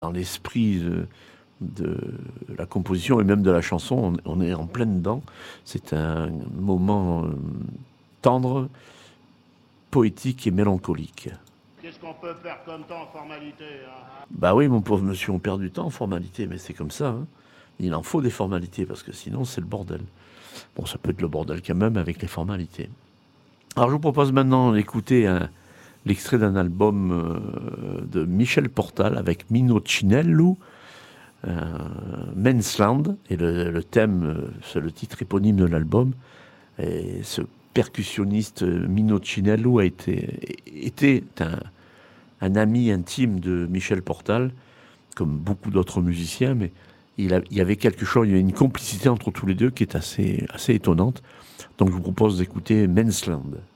dans l'esprit de la composition et même de la chanson, on est en plein dedans. C'est un moment tendre, poétique et mélancolique. Qu'est-ce qu'on peut faire comme temps en formalité, hein? Bah oui, mon pauvre monsieur, on perd du temps en formalité, mais c'est comme ça, hein. Il en faut des formalités, parce que sinon c'est le bordel. Bon, ça peut être le bordel quand même avec les formalités. Alors je vous propose maintenant d'écouter l'extrait d'un album de Michel Portal avec Mino Cinello, Mensland, et le thème, c'est le titre éponyme de l'album. Et ce percussionniste Mino Cinello était un ami intime de Michel Portal, comme beaucoup d'autres musiciens, mais il y avait quelque chose, il y a une complicité entre tous les deux qui est assez étonnante. Donc je vous propose d'écouter Mensland.